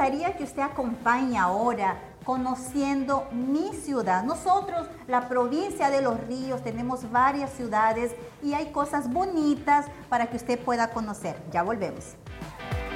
gustaría que usted acompañe ahora conociendo mi ciudad. Nosotros, la provincia de Los Ríos, tenemos varias ciudades y hay cosas bonitas para que usted pueda conocer. Ya volvemos.